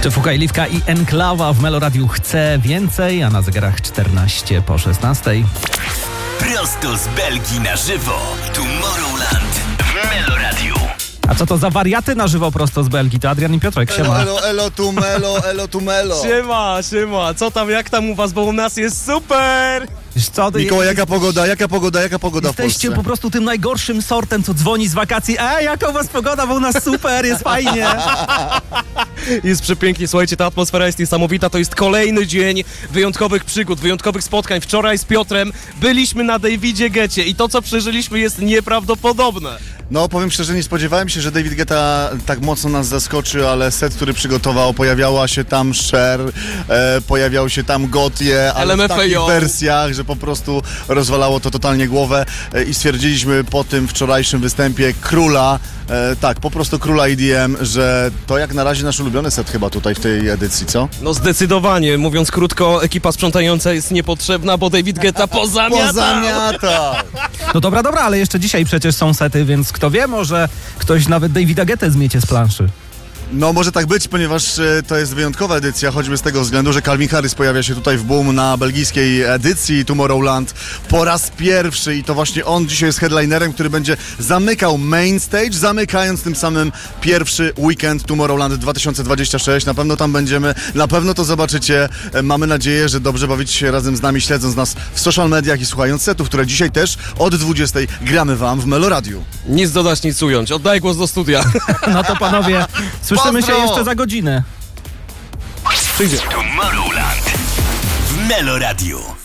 Fukaj Liwka i Enklawa w Meloradiu chce więcej, a na zegarach 14 po 16. Prosto z Belgii na żywo. Tomorrowland w Meloradiu. A co to za wariaty na żywo prosto z Belgii? To Adrian i Piotrek, siema. Elo tu melo. Siema, co tam, jak tam u was, bo u nas jest super! Wiesz co, Mikołaj, jaka pogoda w jesteście Polsce? po prostu tym najgorszym sortem, co dzwoni z wakacji. Jaka u was pogoda, bo u nas super, jest fajnie. Jest przepięknie, słuchajcie, ta atmosfera jest niesamowita, to jest kolejny dzień wyjątkowych przygód, wyjątkowych spotkań. Wczoraj z Piotrem byliśmy na Davidzie Getcie i to, co przeżyliśmy, jest nieprawdopodobne. No, powiem szczerze, nie spodziewałem się, że David Guetta tak mocno nas zaskoczy, ale set, który przygotował, pojawiała się tam Cher, pojawiał się tam Gotye, ale w takich wersjach, że po prostu rozwalało to totalnie głowę i stwierdziliśmy po tym wczorajszym występie króla, po prostu króla EDM, że to jak na razie nasz ulubiony set chyba tutaj w tej edycji, co? No zdecydowanie, mówiąc krótko, ekipa sprzątająca jest niepotrzebna, bo David Guetta pozamiata! No dobra, ale jeszcze dzisiaj przecież są sety, więc kto wie, może ktoś nawet Davida Guettę zmiecie z planszy. No może tak być, ponieważ to jest wyjątkowa edycja, choćby z tego względu, że Calvin Harris pojawia się tutaj w Boom na belgijskiej edycji Tomorrowland po raz pierwszy i to właśnie on dzisiaj jest headlinerem, który będzie zamykał main stage, zamykając tym samym pierwszy weekend Tomorrowland 2026. Na pewno tam będziemy, na pewno to zobaczycie. Mamy nadzieję, że dobrze bawicie się razem z nami, śledząc nas w social mediach i słuchając setów, które dzisiaj też od 20 gramy wam w Meloradiu. Nic dodać, nic ująć. Oddaję głos do studia. No to panowie, słyszymy się jeszcze za godzinę. Tomorrowland w Meloradiu.